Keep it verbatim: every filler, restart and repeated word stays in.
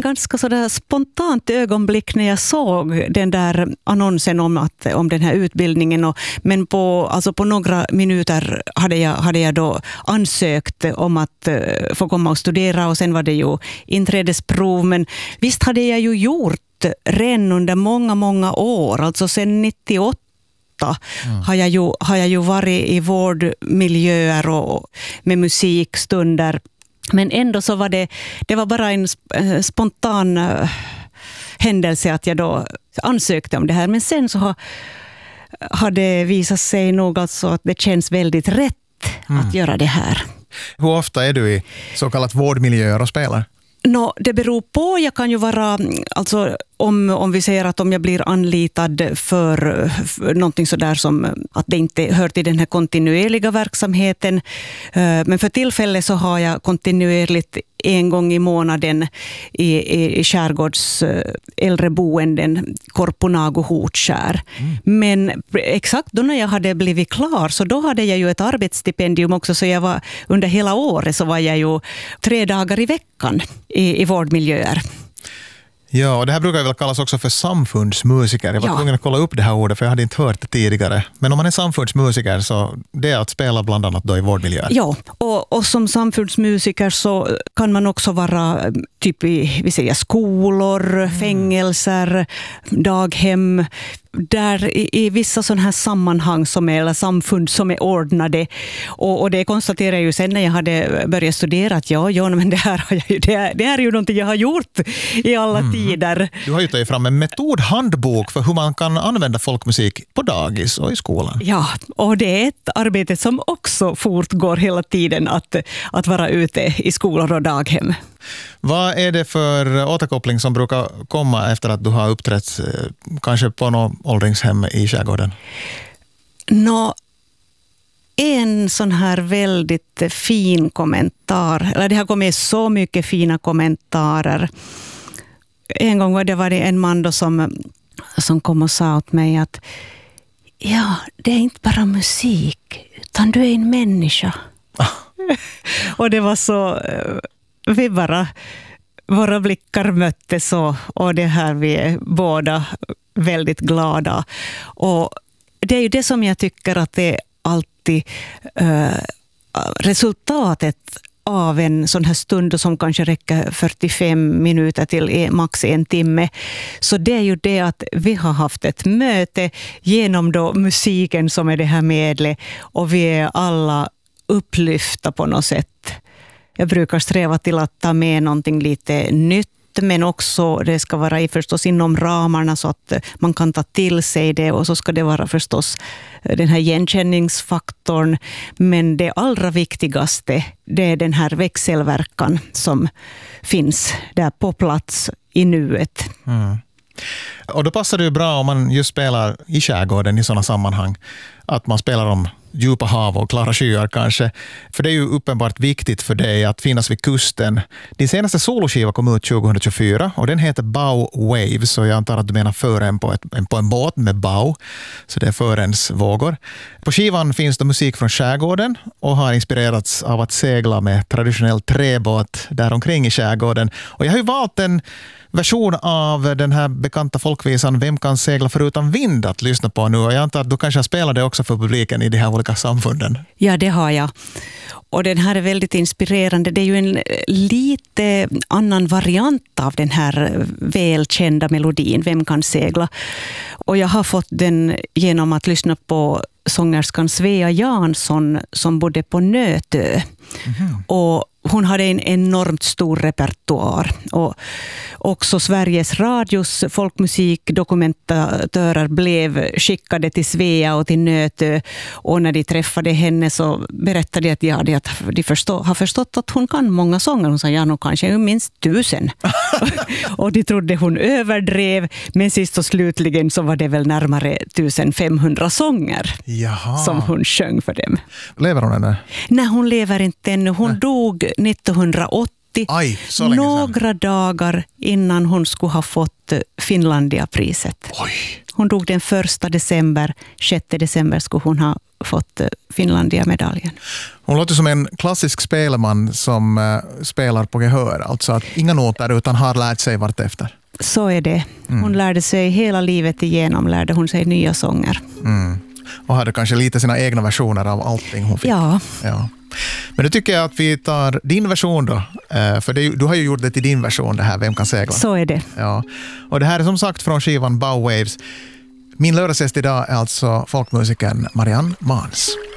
ganska sådär spontant ögonblick när jag såg den där annonsen om, att, om den här utbildningen. Och, men på, alltså på några minuter hade jag, hade jag då ansökt om att uh, få komma och studera, och sen var det ju inträdesprov. Men visst hade jag ju gjort redan under många, många år, alltså sen nittioåtta. Mm. Har, jag ju, har jag ju varit i vårdmiljöer och med musikstunder. Men ändå så var det, det var bara en spontan uh, händelse att jag då ansökte om det här. Men sen så har, har det visat sig nog alltså att det känns väldigt rätt mm. att göra det här. Hur ofta är du i så kallat vårdmiljöer och spelar? No, det beror på. Jag kan ju vara, alltså om, om vi säger att om jag blir anlitad för, för någonting sådär som att det inte hör till den här kontinuerliga verksamheten. Men för tillfället så har jag kontinuerligt en gång i månaden i, i, i skärgårds äldreboenden, Korponago Hotskär. Mm. Men exakt då när jag hade blivit klar, så då hade jag ju ett arbetsstipendium också, så jag var under hela året så var jag ju tre dagar i veckan i, i vårdmiljöer. Ja, och det här brukar väl kallas också för samfundsmusiker. Jag var ja. tvungen att kolla upp det här ordet för jag hade inte hört det tidigare. Men om man är samfundsmusiker så det är att spela bland annat då i vårdmiljöer. Ja, och, och som samfundsmusiker så kan man också vara typ i vi säger, skolor, mm. fängelser, daghem. Där i, i vissa sådana här sammanhang som är, eller samfund som är ordnade. Och, och det konstaterar jag ju sen när jag hade börjat studera att ja, ja men det här, har jag ju, det, här, det här är ju någonting jag har gjort i alla mm. tider. Du har ju tagit fram en metodhandbok för hur man kan använda folkmusik på dagis och i skolan. Ja, och det är ett arbete som också fortgår hela tiden att, att vara ute i skolor och daghem. Vad är det för återkoppling som brukar komma efter att du har uppträtt kanske på något åldringshem i skärgården? Nå, en sån här väldigt fin kommentar, eller det har kommit så mycket fina kommentarer. En gång var det, var det en man då som, som kom och sa åt mig att ja, det är inte bara musik, utan du är en människa. Och det var så... Vi bara, våra blickar möttes och, och det här vi är båda väldigt glada. Och det är ju det som jag tycker att det är alltid uh, resultatet av en sån här stund som kanske räcker fyrtiofem minuter till max en timme. Så det är ju det att vi har haft ett möte genom då musiken som är det här medlet, och vi är alla upplyfta på något sätt. Jag brukar sträva till att ta med någonting lite nytt, men också det ska vara i förstås inom ramarna så att man kan ta till sig det, och så ska det vara förstås den här igenkänningsfaktorn. Men det allra viktigaste, det är den här växelverkan som finns där på plats i nuet. Mm. Och då passar det ju bra om man just spelar i skärgården i sådana sammanhang, att man spelar om djupa hav och klara skyar kanske. För det är ju uppenbart viktigt för dig att finnas vid kusten. Din senaste soloskiva kom ut tjugohundratjugofyra och den heter Bow Waves, så jag antar att du menar fören på, ett, på en båt med bow, så det är förens vågor. På skivan finns det musik från skärgården och har inspirerats av att segla med traditionell träbåt där omkring i skärgården. Och jag har ju valt en version av den här bekanta folkvisan Vem kan segla förutan vind att lyssna på nu, och jag antar att du kanske har spelat det också för publiken i de här olika samfunden. Ja, det har jag. Och den här är väldigt inspirerande. Det är ju en lite annan variant av den här välkända melodin Vem kan segla. Och jag har fått den genom att lyssna på sångerskan Svea Jansson som bodde på Nötö. Mm-hmm. Och hon hade en enormt stor repertoar, och också Sveriges Radios folkmusikdokumentatörer blev skickade till Svea och till Nötö, och när de träffade henne så berättade de att, ja, de, att de förstå, har förstått att hon kan många sånger. Hon sa ja, nog kanske minst tusen. Och de trodde hon överdrev, men sist och slutligen så var det väl närmare femtonhundra sånger. Jaha. Som hon sjöng för dem. Lever hon ännu? Nej, hon lever inte ännu. Hon Nej. dog nittonhundraåttio, Aj, så länge några sedan. dagar innan hon skulle ha fått Finlandiapriset. Oj. Hon dog den första december, sjätte december skulle hon ha fått Finlandia-medaljen. Hon låter som en klassisk spelman som uh, spelar på gehör. Alltså att inga noter utan har lärt sig vart efter. Så är det. Hon mm. lärde sig hela livet igenom, lärde hon sig nya sånger. Mm. Och hade kanske lite sina egna versioner av allting hon fick. Ja. ja. Men då tycker jag att vi tar din version då. För det, du har ju gjort det till din version, det här Vem kan segla? Så är det. Ja. Och det här är som sagt från skivan Bow Waves. Min lördagsgäst idag är alltså folkmusikern Marianne Mans.